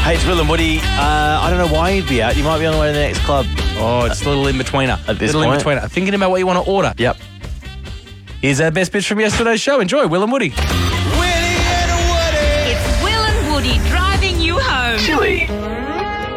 Hey, it's Will and Woody. I don't know why he'd be out. You might be on the way to the next club. Oh, it's a little in-betweener. At this little point. in-betweener. Thinking about what you want to order. Yep. Here's our best bits from yesterday's show. Enjoy, Will and Woody.